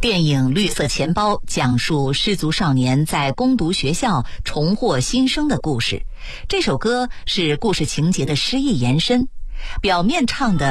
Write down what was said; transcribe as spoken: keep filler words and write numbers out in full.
电影《绿色钱包》讲述失足少年在攻读学校重获新生的故事。这首歌是故事情节的诗意延伸，表面唱的